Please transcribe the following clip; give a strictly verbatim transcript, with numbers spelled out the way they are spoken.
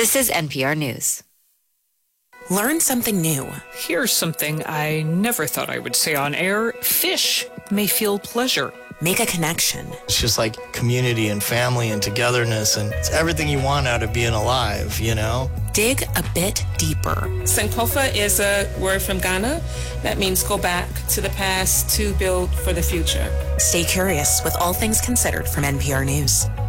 This is N P R News. Learn something new. Here's something I never thought I would say on air. Fish may feel pleasure. Make a connection. It's just like community and family and togetherness, and it's everything you want out of being alive, you know? Dig a bit deeper. Sankofa is a word from Ghana that means go back to the past to build for the future. Stay curious with All Things Considered from N P R News.